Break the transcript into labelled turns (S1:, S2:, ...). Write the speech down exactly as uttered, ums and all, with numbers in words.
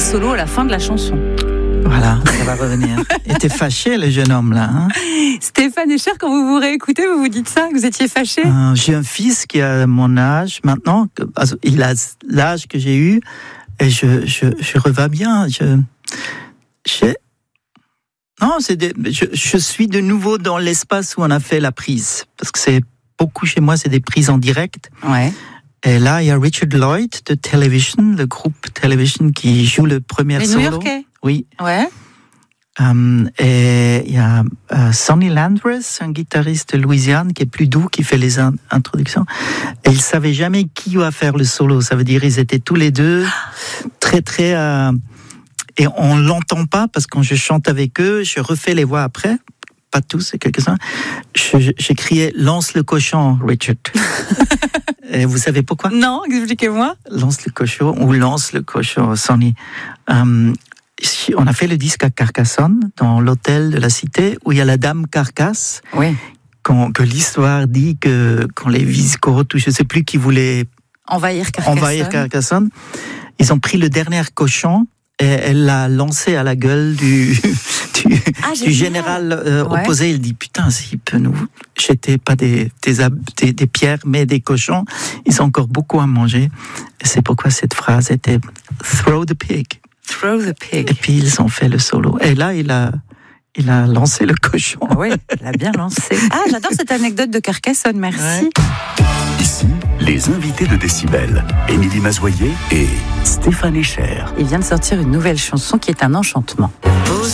S1: solos à la fin de la chanson.
S2: Voilà, ça va revenir. Il était fâché, le jeune homme, là. Hein.
S1: Stéphane Escher, quand vous vous réécoutez, vous vous dites ça, que vous étiez fâché?
S2: euh, J'ai un fils qui a mon âge maintenant. Il a l'âge que j'ai eu et je, je, je revais bien. Je, je, non, c'est des, je, je suis de nouveau dans l'espace où on a fait la prise. Parce que c'est beaucoup chez moi, c'est des prises en direct.
S1: Ouais.
S2: Et là, il y a Richard Lloyd de Television, le groupe Television qui joue le premier
S1: Les
S2: solo.
S1: New-Yorkais.
S2: Oui.
S1: Ouais.
S2: Um, et il y a uh, Sonny Landreth, un guitariste de Louisiane qui est plus doux, qui fait les in- introductions. Et ils savaient jamais qui va faire le solo. Ça veut dire ils étaient tous les deux très très. Euh, et on l'entend pas parce que quand je chante avec eux, je refais les voix après. Pas tous, quelques-uns. Je, je, j'ai crié lance le cochon, Richard. Et vous savez pourquoi?
S1: Non, expliquez-moi.
S2: Lance le cochon ou lance le cochon, Sonny. Um, On a fait le disque à Carcassonne, dans l'hôtel de la cité, où il y a la dame Carcasse.
S1: Oui.
S2: Quand, que l'histoire dit que quand les Visigoths, ou je ne sais plus qui voulaient
S1: envahir Carcassonne.
S2: envahir Carcassonne, ils ont pris le dernier cochon et elle l'a lancé à la gueule du, du,
S1: ah,
S2: du général euh,
S1: ouais.
S2: opposé. Il dit putain, s'il peut nous jeter pas des, des, des, des pierres, mais des cochons, ils ont encore beaucoup à manger. Et c'est pourquoi cette phrase était throw the pig.
S1: Throw the pig.
S2: Et puis ils ont fait le solo. Et là, il a, il a lancé le cochon.
S1: Ah oui, il a bien lancé. Ah, j'adore cette anecdote de Carcassonne, merci.
S2: Ouais.
S3: Ici, les invités de Décibel, Émilie Mazoyer et Stéphane Escher.
S1: Il vient de sortir une nouvelle chanson qui est un enchantement.